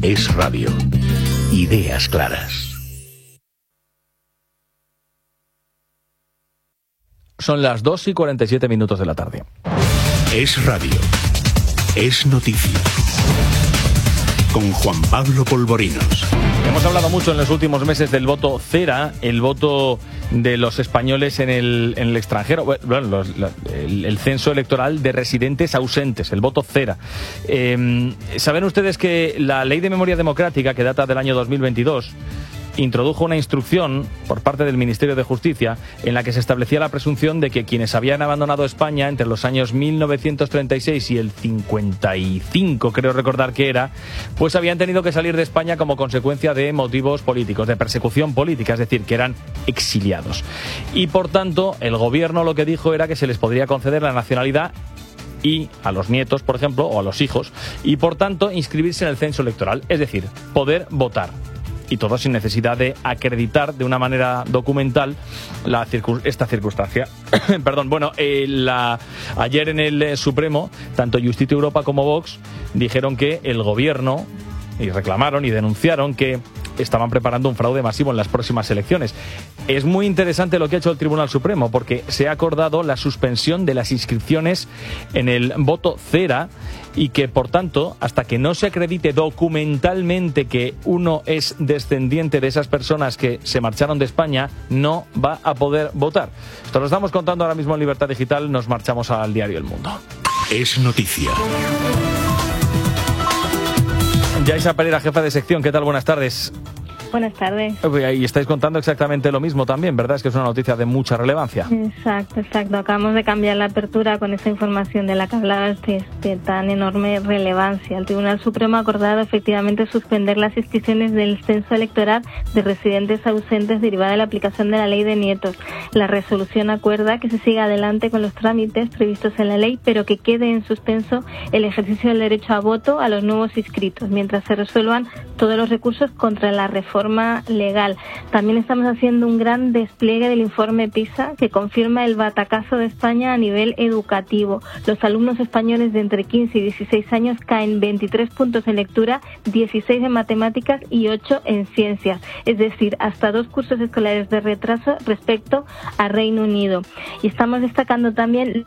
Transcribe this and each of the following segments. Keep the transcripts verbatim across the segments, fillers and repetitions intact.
Es Radio. Ideas claras. Son las dos y cuarenta y siete minutos de la tarde. Es Radio. Es noticia. Con Juan Pablo Polvorinos. Hemos hablado mucho en los últimos meses del voto cera, el voto de los españoles en el, en el extranjero, bueno, los, la, el, el censo electoral de residentes ausentes, el voto cera. Eh, ¿Saben ustedes que la Ley de Memoria Democrática, que data del año dos mil veintidós, introdujo una instrucción por parte del Ministerio de Justicia en la que se establecía la presunción de que quienes habían abandonado España entre los años mil novecientos treinta y seis y el cincuenta y cinco, creo recordar que era, pues habían tenido que salir de España como consecuencia de motivos políticos, de persecución política, es decir, que eran exiliados. Y por tanto, el gobierno lo que dijo era que se les podría conceder la nacionalidad y a los nietos, por ejemplo, o a los hijos, y por tanto inscribirse en el censo electoral, es decir, poder votar. Y todo sin necesidad de acreditar de una manera documental la circun- esta circunstancia. Perdón, bueno, eh, la, ayer en el eh, Supremo, tanto Justicia Europa como Vox dijeron que el gobierno, y reclamaron y denunciaron que estaban preparando un fraude masivo en las próximas elecciones. Es muy interesante lo que ha hecho el Tribunal Supremo, porque se ha acordado la suspensión de las inscripciones en el voto cera y que, por tanto, hasta que no se acredite documentalmente que uno es descendiente de esas personas que se marcharon de España, no va a poder votar. Esto lo estamos contando ahora mismo en Libertad Digital. Nos marchamos al diario El Mundo. Es noticia. Yaisa Pereira, jefa de sección, ¿qué tal? Buenas tardes. Buenas tardes. Y estáis contando exactamente lo mismo también, ¿verdad? Es que es una noticia de mucha relevancia. Exacto, exacto. Acabamos de cambiar la apertura con esta información de la que hablabas de, de tan enorme relevancia. El Tribunal Supremo ha acordado efectivamente suspender las inscripciones del censo electoral de residentes ausentes derivada de la aplicación de la ley de nietos. La resolución acuerda que se siga adelante con los trámites previstos en la ley, pero que quede en suspenso el ejercicio del derecho a voto a los nuevos inscritos, mientras se resuelvan todos los recursos contra la reforma legal. También estamos haciendo un gran despliegue del informe PISA que confirma el batacazo de España a nivel educativo. Los alumnos españoles de entre quince y dieciséis años caen veintitrés puntos en lectura, dieciséis en matemáticas y ocho en ciencias, es decir, hasta dos cursos escolares de retraso respecto a Reino Unido. Y estamos destacando también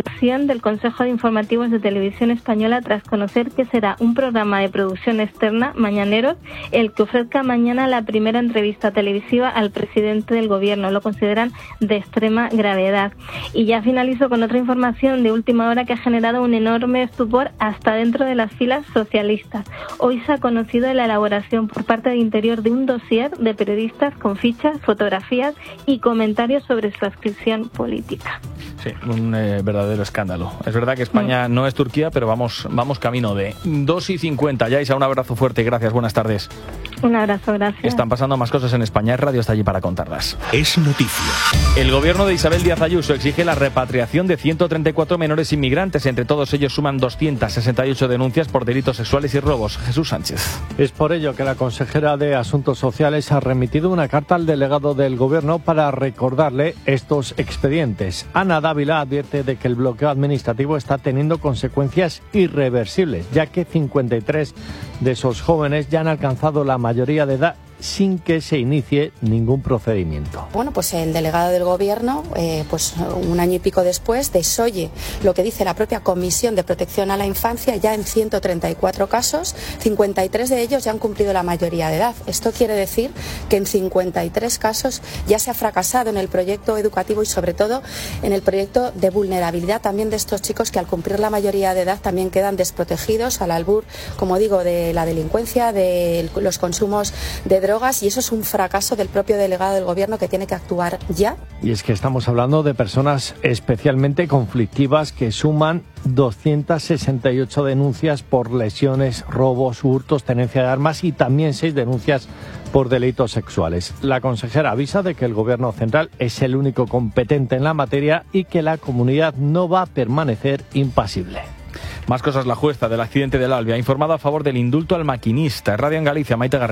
del Consejo de Informativos de Televisión Española tras conocer que será un programa de producción externa, Mañaneros, el que ofrezca mañana la primera entrevista televisiva al presidente del gobierno. Lo consideran de extrema gravedad. Y ya finalizo con otra información de última hora que ha generado un enorme estupor hasta dentro de las filas socialistas. Hoy se ha conocido la elaboración por parte de Interior de un dossier de periodistas con fichas, fotografías y comentarios sobre su adscripción política. Sí, un eh, verdadero escándalo. Es verdad que España no es Turquía, pero vamos, vamos camino de dos y cincuenta. Yaisa, un abrazo fuerte y gracias. Buenas tardes. Un abrazo, gracias. Están pasando más cosas en España. Es Radio está allí para contarlas. Es noticia. El gobierno de Isabel Díaz Ayuso exige la repatriación de ciento treinta y cuatro menores inmigrantes. Entre todos ellos suman doscientas sesenta y ocho denuncias por delitos sexuales y robos. Jesús Sánchez. Es por ello que la consejera de Asuntos Sociales ha remitido una carta al delegado del gobierno para recordarle estos expedientes. Ana Dávila advierte de que el bloqueo administrativo está teniendo consecuencias irreversibles, ya que cincuenta y tres de esos jóvenes ya han alcanzado la mayoría de edad sin que se inicie ningún procedimiento. Bueno, pues el delegado del Gobierno, eh, pues un año y pico después, desoye lo que dice la propia Comisión de Protección a la Infancia ya en ciento treinta y cuatro casos, cincuenta y tres de ellos ya han cumplido la mayoría de edad. Esto quiere decir que en cincuenta y tres casos ya se ha fracasado en el proyecto educativo y sobre todo en el proyecto de vulnerabilidad también de estos chicos que al cumplir la mayoría de edad también quedan desprotegidos al albur, como digo, de la delincuencia, de los consumos de drogas. Y eso es un fracaso del propio delegado del gobierno que tiene que actuar ya. Y es que estamos hablando de personas especialmente conflictivas que suman doscientas sesenta y ocho denuncias por lesiones, robos, hurtos, tenencia de armas y también seis denuncias por delitos sexuales. La consejera avisa de que el gobierno central es el único competente en la materia y que la comunidad no va a permanecer impasible. Más cosas. La jueza del accidente del Albi ha informado a favor del indulto al maquinista. Radio en Galicia, Maite Garrido.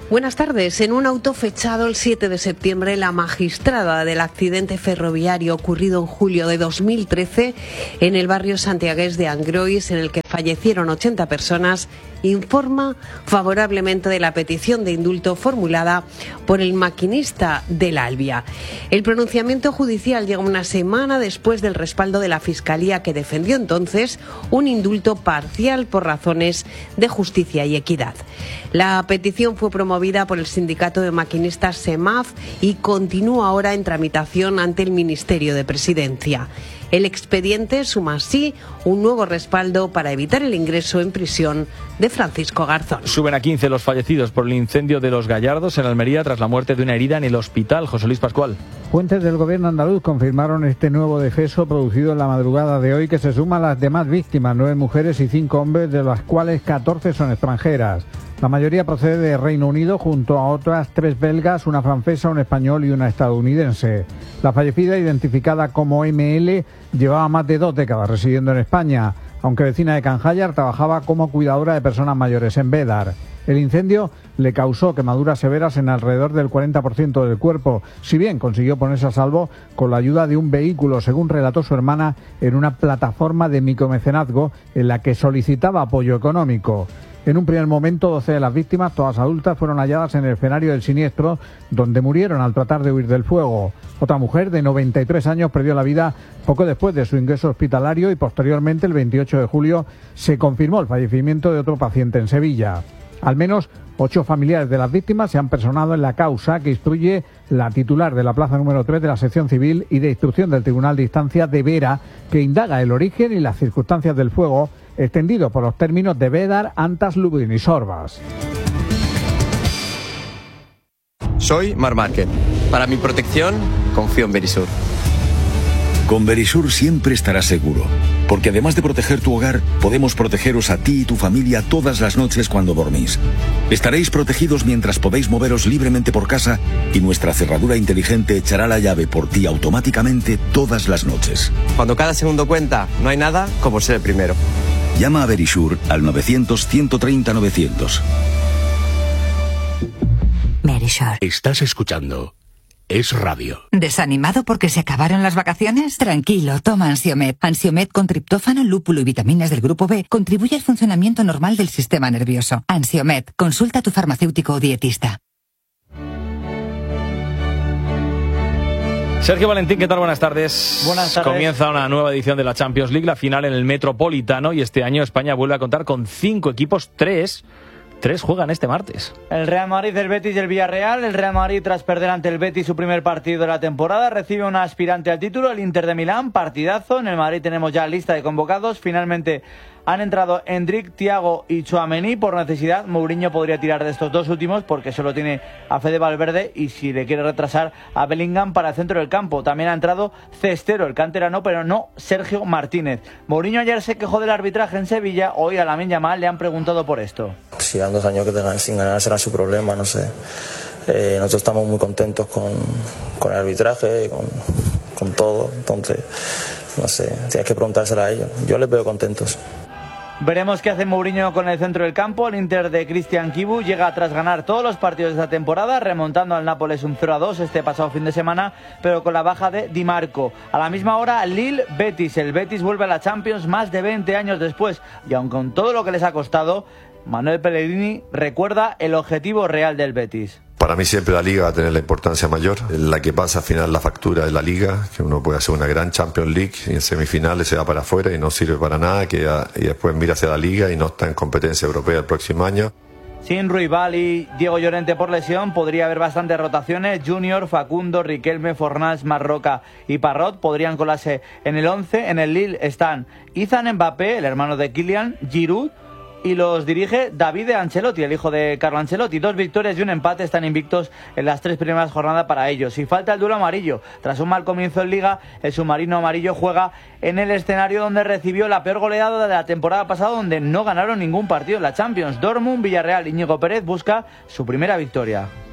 Buenas tardes. En un auto fechado el siete de septiembre, la magistrada del accidente ferroviario ocurrido en julio de dos mil trece en el barrio santiagués de Angrois, en el que fallecieron ochenta personas, informa favorablemente de la petición de indulto formulada por el maquinista del Albia. El pronunciamiento judicial llega una semana después del respaldo de la Fiscalía, que defendió entonces un indulto parcial por razones de justicia y equidad. La petición fue promovida por el sindicato de maquinistas SEMAF y continúa ahora en tramitación ante el Ministerio de Presidencia. El expediente suma así un nuevo respaldo para evitar el ingreso en prisión de Francisco Garzón. Suben a quince los fallecidos por el incendio de Los Gallardos en Almería tras la muerte de una herida en el hospital. José Luis Pascual. Fuentes del gobierno andaluz confirmaron este nuevo deceso producido en la madrugada de hoy, que se suma a las demás víctimas, nueve mujeres y cinco hombres, de las cuales catorce son extranjeras. La mayoría procede de Reino Unido, junto a otras tres belgas, una francesa, un español y una estadounidense. La fallecida, identificada como M L, llevaba más de dos décadas residiendo en España, aunque vecina de Canjayar, trabajaba como cuidadora de personas mayores en Bédar. El incendio le causó quemaduras severas en alrededor del cuarenta por ciento del cuerpo, si bien consiguió ponerse a salvo con la ayuda de un vehículo, según relató su hermana, en una plataforma de micromecenazgo en la que solicitaba apoyo económico. En un primer momento, doce de las víctimas, todas adultas, fueron halladas en el escenario del siniestro, donde murieron al tratar de huir del fuego. Otra mujer de noventa y tres años perdió la vida poco después de su ingreso hospitalario y posteriormente, el veintiocho de julio, se confirmó el fallecimiento de otro paciente en Sevilla. Al menos ocho familiares de las víctimas se han personado en la causa que instruye la titular de la plaza número tres de la sección civil y de instrucción del Tribunal de Instancia de Vera, que indaga el origen y las circunstancias del fuego, extendido por los términos de Bédar, Antas, Lublin y Sorbas. Soy Mar Márquez. Para mi protección, confío en Verisur. Con Verisur siempre estarás seguro, porque además de proteger tu hogar, podemos protegeros a ti y tu familia todas las noches cuando dormís. Estaréis protegidos mientras podéis moveros libremente por casa y nuestra cerradura inteligente echará la llave por ti automáticamente todas las noches. Cuando cada segundo cuenta, no hay nada como ser el primero. Llama a Verisur al novecientos, ciento treinta, novecientos. Verisur. Estás escuchando Es Radio. ¿Desanimado porque se acabaron las vacaciones? Tranquilo, toma Ansiomet. Ansiomet con triptófano, lúpulo y vitaminas del grupo B contribuye al funcionamiento normal del sistema nervioso. Ansiomet, consulta a tu farmacéutico o dietista. Sergio Valentín, ¿qué tal? Buenas tardes. Buenas tardes. Comienza una nueva edición de la Champions League, la final en el Metropolitano, y este año España vuelve a contar con cinco equipos, tres... Tres juegan este martes. El Real Madrid, el Betis y el Villarreal. El Real Madrid, tras perder ante el Betis su primer partido de la temporada, recibe una aspirante al título, el Inter de Milán. Partidazo. En el Madrid tenemos ya lista de convocados. Finalmente han entrado Endrick, Thiago y Tchouaméni. Por necesidad, Mourinho podría tirar de estos dos últimos porque solo tiene a Fede Valverde y si le quiere retrasar a Bellingham para el centro del campo. También ha entrado Cestero, el canterano, pero no Sergio Martínez. Mourinho ayer se quejó del arbitraje en Sevilla. Hoy a Lamine Yamal le han preguntado por esto. Si dan dos años que tengan sin ganar será su problema, no sé. Eh, nosotros estamos muy contentos con, con el arbitraje, con, con todo. Entonces, no sé, tienes que preguntárselo a ellos. Yo les veo contentos. Veremos qué hace Mourinho con el centro del campo. El Inter de Christian Kibu llega tras ganar todos los partidos de esta temporada, remontando al Nápoles un cero a dos este pasado fin de semana, pero con la baja de Di Marco. A la misma hora, Lille-Betis. El Betis vuelve a la Champions más de veinte años después, y aun con todo lo que les ha costado, Manuel Pellegrini recuerda el objetivo real del Betis. Para mí siempre la Liga va a tener la importancia mayor. La que pasa al final la factura de la Liga, que uno puede hacer una gran Champions League y en semifinales se va para afuera y no sirve para nada, que ya, y después mira hacia la Liga y no está en competencia europea el próximo año. Sin Ruibal y Diego Llorente por lesión, podría haber bastantes rotaciones. Junior, Facundo, Riquelme, Fornals, Marroca y Parrot podrían colarse en el once. En el Lille están Ethan Mbappé, el hermano de Kylian, Giroud, y los dirige David Ancelotti, el hijo de Carlo Ancelotti. Dos victorias y un empate están invictos en las tres primeras jornadas para ellos. Y falta el duelo amarillo. Tras un mal comienzo en Liga, el submarino amarillo juega en el escenario donde recibió la peor goleada de la temporada pasada, donde no ganaron ningún partido en la Champions. Dortmund, Villarreal, Íñigo Pérez busca su primera victoria.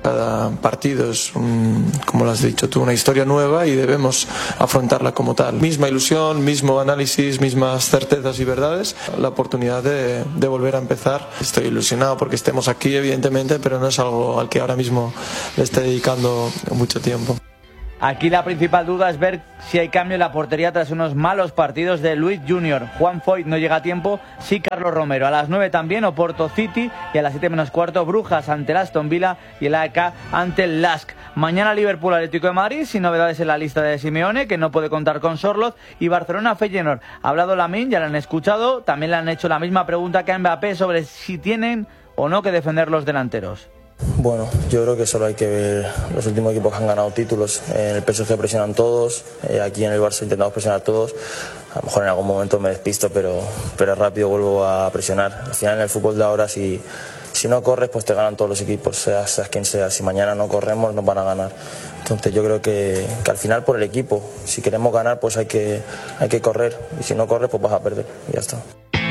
Cada partido es, un, como lo has dicho tú, una historia nueva y debemos afrontarla como tal. Misma ilusión, mismo análisis, mismas certezas y verdades. La oportunidad de, de volver a empezar. Estoy ilusionado porque estemos aquí, evidentemente, pero no es algo al que ahora mismo le esté dedicando mucho tiempo. Aquí la principal duda es ver si hay cambio en la portería tras unos malos partidos de Luis junior Juan Foyt no llega a tiempo, sí Carlos Romero. A las nueve también Oporto City y a las siete menos cuarto Brujas ante el Aston Villa y el A E K ante el Lask. Mañana Liverpool Atlético de Madrid, sin novedades en la lista de Simeone, que no puede contar con Sorloth, y Barcelona Feyenoord. Ha hablado Lamine, ya lo han escuchado, también le han hecho la misma pregunta que a Mbappé sobre si tienen o no que defender los delanteros. Bueno, yo creo que solo hay que ver los últimos equipos que han ganado títulos. En el P S G presionan todos, eh, aquí en el Barça intentamos presionar todos. A lo mejor en algún momento me despisto, pero, pero rápido vuelvo a presionar. Al final en el fútbol de ahora, si, si no corres, pues te ganan todos los equipos, seas, seas quien sea. Si mañana no corremos, nos van a ganar. Entonces yo creo que, que al final por el equipo, si queremos ganar, pues hay que, hay que correr. Y si no corres, pues vas a perder. Y ya está.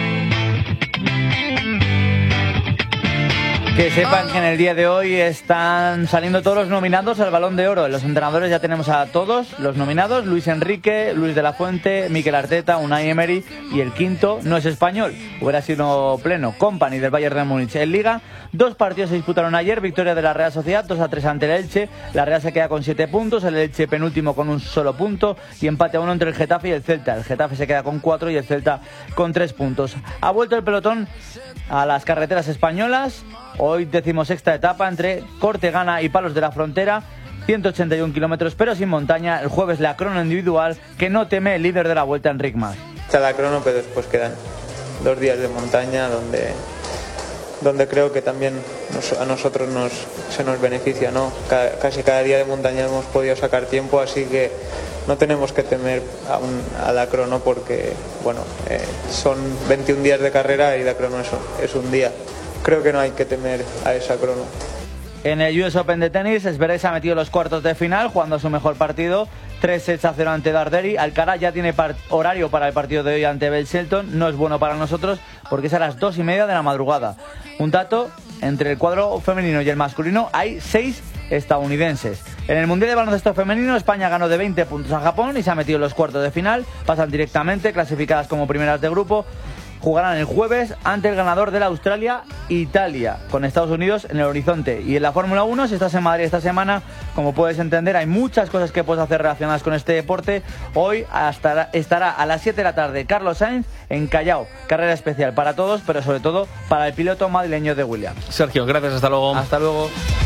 Que sepan que en el día de hoy están saliendo todos los nominados al Balón de Oro. En los entrenadores ya tenemos a todos los nominados: Luis Enrique, Luis de la Fuente, Mikel Arteta, Unai Emery, y el quinto no es español, hubiera sido pleno, Kompany del Bayern de Múnich. En Liga, dos partidos se disputaron ayer: victoria de la Real Sociedad dos a tres ante el Elche, la Real se queda con siete puntos, el Elche penúltimo con un solo punto, y empate a uno entre el Getafe y el Celta. El Getafe se queda con cuatro y el Celta con tres puntos. Ha vuelto el pelotón a las carreteras españolas. Hoy decimosexta etapa entre Cortegana y Palos de la Frontera, ciento ochenta y un kilómetros, pero sin montaña. El jueves la crono individual, que no teme el líder de la Vuelta, Enric Mas. Está la crono, pero después quedan dos días de montaña donde, donde creo que también nos, a nosotros nos, se nos beneficia, ¿no? Cada, casi cada día de montaña hemos podido sacar tiempo, así que no tenemos que temer a, un, a la crono porque, bueno, eh, son veintiún días de carrera y la crono es, es un día. Creo que no hay que temer a esa crono. En el U S Open de tenis, Zverev se ha metido en los cuartos de final, jugando su mejor partido, tres sets a cero ante Darderi. Alcaraz ya tiene horario para el partido de hoy ante Ben Shelton. No es bueno para nosotros porque es a las dos y media de la madrugada. Un dato: entre el cuadro femenino y el masculino hay seis estadounidenses. En el Mundial de Baloncesto Femenino, España ganó de veinte puntos a Japón y se ha metido en los cuartos de final. Pasan directamente, clasificadas como primeras de grupo. Jugarán el jueves ante el ganador de la Australia-Italia, con Estados Unidos en el horizonte. Y en la Fórmula uno, si estás en Madrid esta semana, como puedes entender, hay muchas cosas que puedes hacer relacionadas con este deporte. Hoy hasta, estará a las siete de la tarde Carlos Sainz en Callao. Carrera especial para todos, pero sobre todo para el piloto madrileño de Williams. Sergio, gracias, hasta luego. Hasta luego.